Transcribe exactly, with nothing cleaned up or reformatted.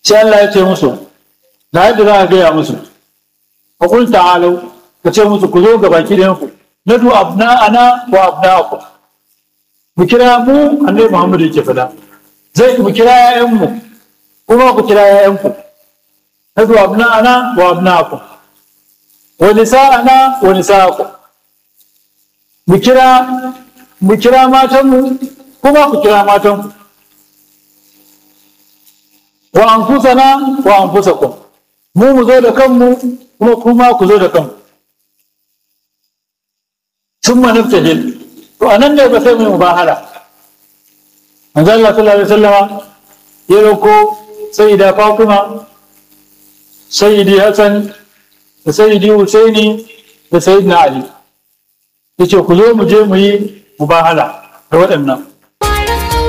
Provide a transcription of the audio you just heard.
sai Allah ya ce musu ga yadda za a gaya musu fa qul ta'alu ka ce musu ku zo ga baki ɗayan ku nadu abna'ana wa abna'akum mu kira mu annabi Muhammad yake fada zai mu kira ƴaƴan mu kuma ku kira ƴaƴan ku nadu abna'ana wa abna'akum wa nisa'ana wa nisa'akum mu kira mu kira matan mu kuma ku kira matan ku wa anfusana wa anfusakum mu mu zo da kanmu kuma kuma ku zo da kanmu sun manuftajil to anan ne ba sai mu mubahala manzo Allah sallallahu alaihi wasallama ya roko sayyida Fatima sayyidi Hassan da sayyidi Husaini da sayyidina Ali yace ku zo mu je mu yi mubahala da waɗannan